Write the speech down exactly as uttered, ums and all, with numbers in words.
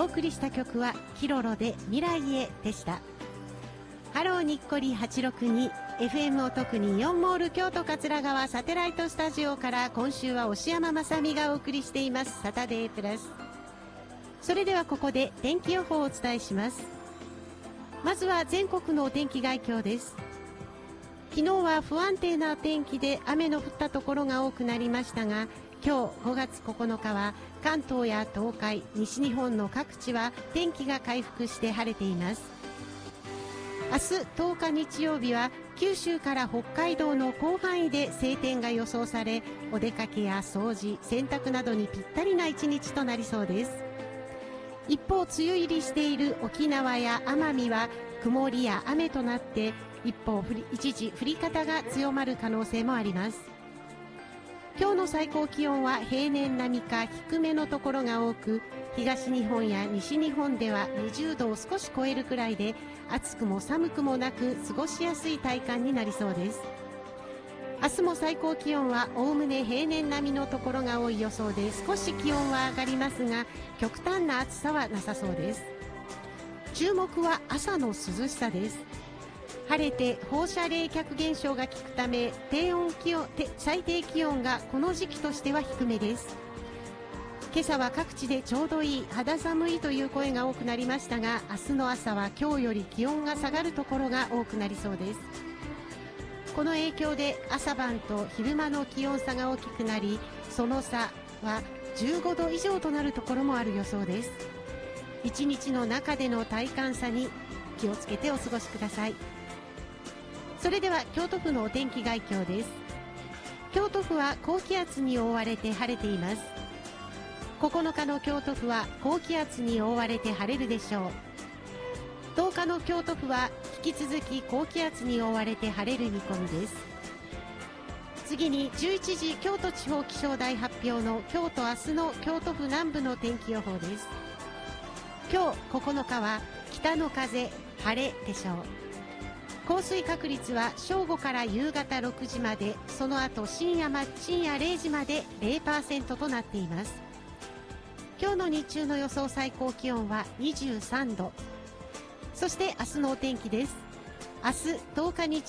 お送りした曲はキロロで未来へでした。ハローにっこりはちろくに エフエム お得によんモール京都桂川サテライトスタジオから、今週は押山正美がお送りしていますサタデープラス。それではここで天気予報をお伝えします。まずは全国のお天気概況です。昨日は不安定な天気で雨の降ったところが多くなりましたが、今日ごがつここのかは関東や東海、西日本の各地は天気が回復して晴れています。明日とおか日曜日は九州から北海道の広範囲で晴天が予想され、お出かけや掃除、洗濯などにぴったりな一日となりそうです。一方、梅雨入りしている沖縄や奄美は曇りや雨となって、一方一時降り方が強まる可能性もあります。今日の最高気温は平年並みか低めのところが多く、東日本や西日本ではにじゅうどを少し超えるくらいで、暑くも寒くもなく過ごしやすい体感になりそうです。明日も最高気温はおおむね平年並みのところが多い予想で、少し気温は上がりますが極端な暑さはなさそうです。注目は朝の涼しさです。晴れて放射冷却現象が効くため、低温気温、最低気温がこの時期としては低めです。今朝は各地でちょうどいい、肌寒いという声が多くなりましたが、明日の朝は今日より気温が下がるところが多くなりそうです。この影響で朝晩と昼間の気温差が大きくなり、その差はじゅうごど以上となるところもある予想です。一日の中での体感差に気をつけてお過ごしください。それでは京都府のお天気概況です。京都府は高気圧に覆われて晴れています。ここのかの京都府は高気圧に覆われて晴れるでしょう。とおかの京都府は引き続き高気圧に覆われて晴れる見込みです。次にじゅういちじ京都地方気象台発表の今日と明日の京都府南部の天気予報です。今日ここのかは北の風、晴れでしょう。降水確率は正午から夕方ろくじまで、その後深夜、深夜れいじまで ゼロパーセント となっています。今日の日中の予想最高気温はにじゅうさんど。そして明日のお天気です。明日とおか日